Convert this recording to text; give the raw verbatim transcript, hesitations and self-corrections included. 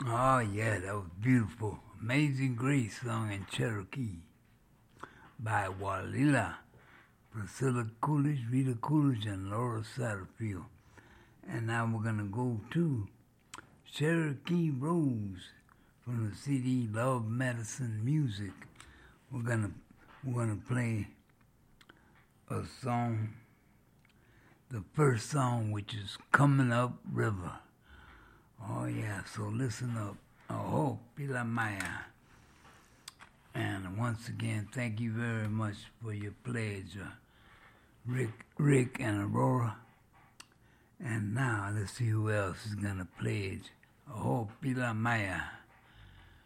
Oh, yeah, that was beautiful. Amazing Grace sung in Cherokee by Walila, Priscilla Coolidge, Rita Coolidge, and Laura Satterfield. And now we're going to go to Cherokee Rose from the C D Love Medicine Music. We're going to we're gonna play a song, the first song, which is Coming Up River. Oh, yeah, so listen up. Oh, Pila Maya. And once again, thank you very much for your pledge, uh, Rick, Rick and Aurora. And now let's see who else is going to pledge. Oh, Pila Maya.